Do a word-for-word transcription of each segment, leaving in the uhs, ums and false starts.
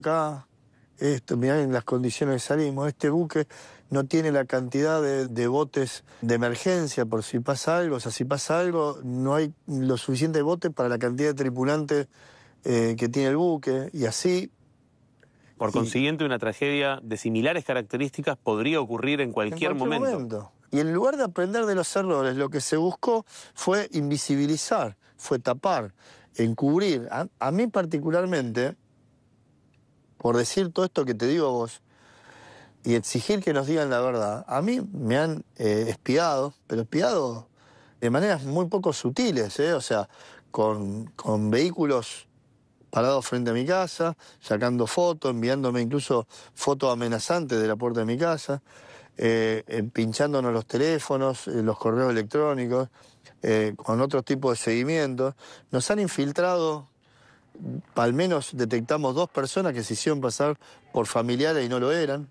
acá, esto, mirá en las condiciones que salimos, este buque no tiene la cantidad de, de botes de emergencia por si pasa algo, o sea, si pasa algo, no hay lo suficiente botes para la cantidad de tripulantes eh, que tiene el buque, y así. Por consiguiente, una tragedia de similares características podría ocurrir en cualquier, en cualquier momento. momento. Y en lugar de aprender de los errores, lo que se buscó fue invisibilizar, fue tapar, encubrir. A, a mí particularmente, por decir todo esto que te digo a vos, y exigir que nos digan la verdad, a mí me han eh, espiado, pero espiado de maneras muy poco sutiles, ¿eh? O sea, con, con vehículos parados frente a mi casa, sacando fotos, enviándome incluso fotos amenazantes de la puerta de mi casa, eh, eh, pinchándonos los teléfonos, eh, los correos electrónicos, eh, con otros tipos de seguimientos. Nos han infiltrado, al menos detectamos dos personas que se hicieron pasar por familiares y no lo eran.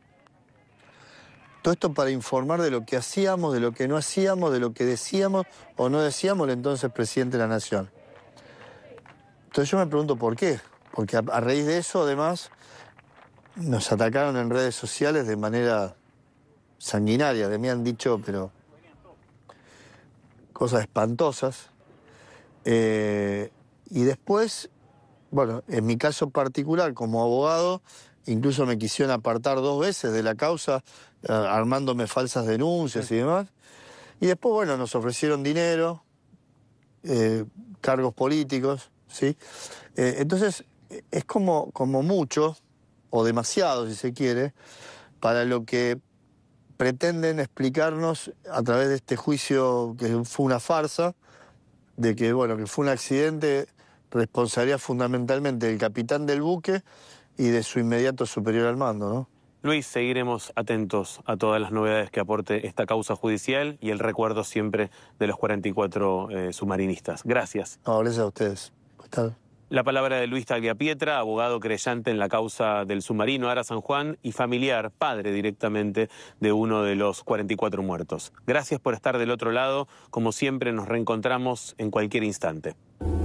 Todo esto para informar de lo que hacíamos, de lo que no hacíamos, de lo que decíamos o no decíamos el entonces presidente de la Nación. Entonces yo me pregunto por qué. Porque a, a raíz de eso, además, nos atacaron en redes sociales de manera sanguinaria. De mí han dicho, pero cosas espantosas. Eh, y después, bueno, en mi caso particular, como abogado, incluso me quisieron apartar dos veces de la causa, eh, armándome falsas denuncias y demás. Y después, bueno, nos ofrecieron dinero, eh, cargos políticos, ¿sí? Eh, entonces, es como, como mucho, o demasiado si se quiere, para lo que pretenden explicarnos a través de este juicio que fue una farsa, de que, bueno, que fue un accidente, responsabilidad fundamentalmente del capitán del buque y de su inmediato superior al mando, ¿no? Luis, seguiremos atentos a todas las novedades que aporte esta causa judicial y el recuerdo siempre de los cuarenta y cuatro eh, submarinistas. Gracias. No, gracias a ustedes. Está... La palabra de Luis Tagliapietra, abogado creyente en la causa del submarino Ara San Juan y familiar, padre directamente de uno de los cuarenta y cuatro muertos. Gracias por estar del otro lado. Como siempre, nos reencontramos en cualquier instante.